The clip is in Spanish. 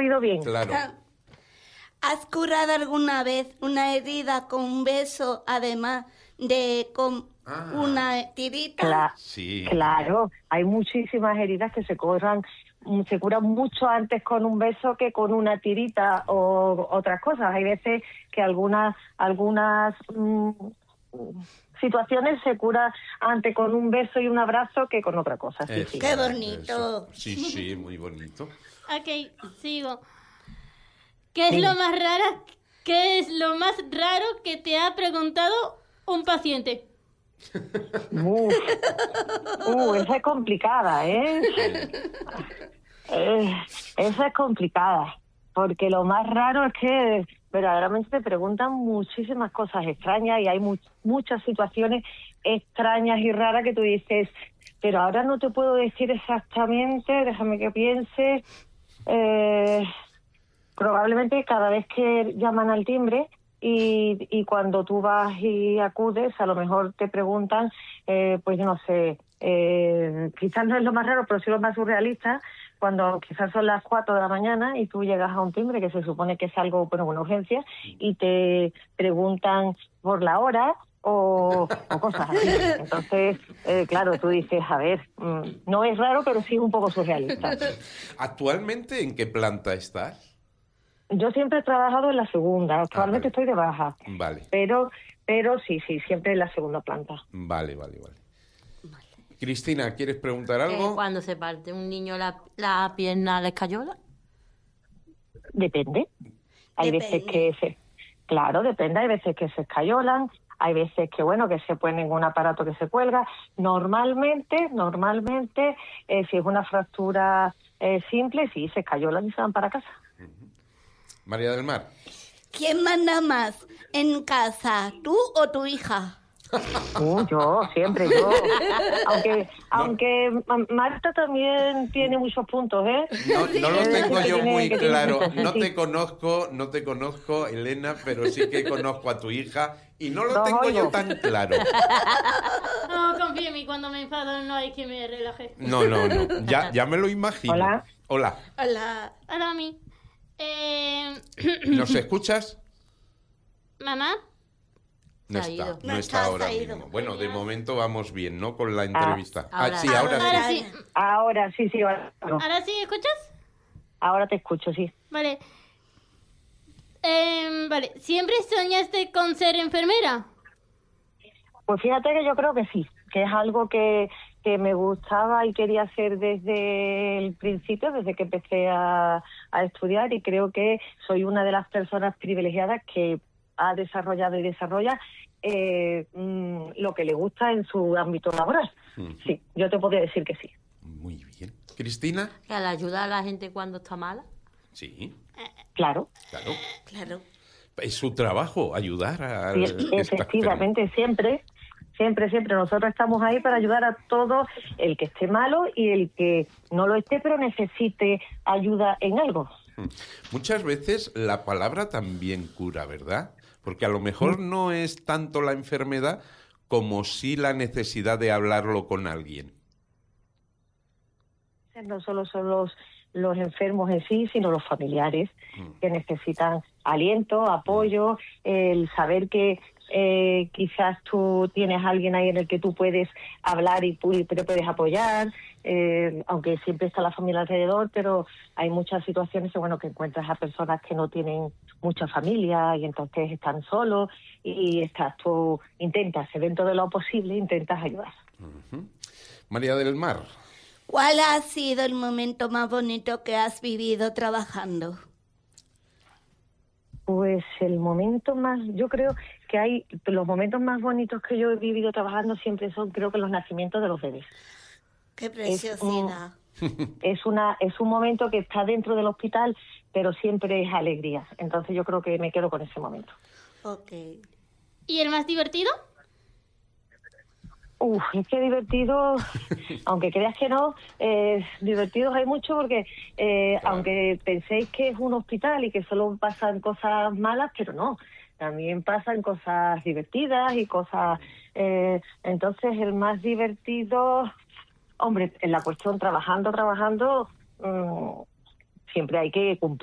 oído bien. Claro. ¿Has curado alguna vez una herida con un beso, además de con una tirita? Sí. Claro, hay muchísimas heridas que se curan mucho antes con un beso que con una tirita o otras cosas. Hay veces que algunas situaciones se cura antes con un beso y un abrazo que con otra cosa. Sí, sí. ¡Qué bonito! Sí, muy bonito. Ok, sigo. ¿Qué es lo más raro que te ha preguntado un paciente? Esa es complicada, ¿eh? Esa es complicada, porque lo más raro es que verdaderamente te preguntan muchísimas cosas extrañas y hay muchas situaciones extrañas y raras que tú dices, pero ahora no te puedo decir exactamente, déjame que piense. Probablemente cada vez que llaman al timbre y cuando tú vas y acudes, a lo mejor te preguntan, pues yo no sé, quizás no es lo más raro, pero sí lo más surrealista, cuando quizás son las 4 de la mañana y tú llegas a un timbre que se supone que es algo, bueno, una urgencia, y te preguntan por la hora o cosas así. Entonces, claro, tú dices, a ver, no es raro, pero sí es un poco surrealista. ¿Actualmente en qué planta estás? Yo siempre he trabajado en la segunda, actualmente estoy de baja. Vale. Pero sí, siempre en la segunda planta. Vale. Cristina, ¿quieres preguntar algo? Cuando se parte un niño la pierna, ¿la escayola? Depende. Hay veces que claro, depende, hay veces que se escayolan, hay veces que, bueno, que se ponen un aparato que se cuelga. Normalmente, si es una fractura simple, sí, se escayolan y se van para casa. María del Mar. ¿Quién manda más en casa, tú o tu hija? Yo, siempre yo. Aunque Marta también tiene muchos puntos, ¿eh? No lo tengo yo muy claro. No te conozco, Elena, pero sí que conozco a tu hija y no lo tengo yo tan claro. No, confía en mí, cuando me enfado no hay que me relaje. No. Ya me lo imagino. Hola. Hola, mami. ¿Nos escuchas? ¿Mamá? No está ahora mismo. Bueno, de momento vamos bien, ¿no? Con la entrevista. Ahora sí. Ahora sí. ¿Ahora sí escuchas? Ahora te escucho, sí. Vale. ¿Siempre soñaste con ser enfermera? Pues fíjate que yo creo que sí, que es algo que me gustaba y quería hacer desde el principio, desde que empecé a estudiar, y creo que soy una de las personas privilegiadas que ha desarrollado y desarrolla lo que le gusta en su ámbito laboral. Sí, yo te podría decir que sí. Muy bien. ¿Cristina? ¿Que le ayuda a la gente cuando está mala? Sí. Claro. Es su trabajo, ayudar a... Sí, efectivamente, siempre. Nosotros estamos ahí para ayudar a todo el que esté malo y el que no lo esté, pero necesite ayuda en algo. Muchas veces la palabra también cura, ¿verdad? Porque a lo mejor no es tanto la enfermedad como sí la necesidad de hablarlo con alguien. No solo son los enfermos en sí, sino los familiares que necesitan aliento, apoyo, el saber que quizás tú tienes a alguien ahí en el que tú puedes hablar y te puedes apoyar, aunque siempre está la familia alrededor, pero hay muchas situaciones que encuentras a personas que no tienen mucha familia y entonces están solos y tú intentas, dentro de lo posible, intentas ayudar. María del Mar. ¿Cuál ha sido el momento más bonito que has vivido trabajando? Pues el momento más, yo creo que los momentos más bonitos que yo he vivido trabajando siempre son, creo que los nacimientos de los bebés. ¡Qué preciosidad! Es un momento que está dentro del hospital, pero siempre es alegría. Entonces yo creo que me quedo con ese momento. Okay. ¿Y el más divertido? Es que divertido, aunque creas que no, divertidos hay mucho porque aunque penséis que es un hospital y que solo pasan cosas malas, pero no, también pasan cosas divertidas y cosas... entonces el más divertido, hombre, en la cuestión trabajando, siempre hay que cumplir.